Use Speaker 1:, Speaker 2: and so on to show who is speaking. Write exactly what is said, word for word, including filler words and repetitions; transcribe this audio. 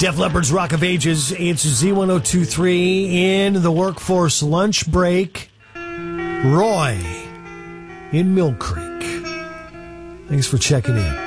Speaker 1: Def Leppard's Rock of Ages. It's Z ten twenty-three in the workforce lunch break. Roy in Mill Creek. Thanks for checking in.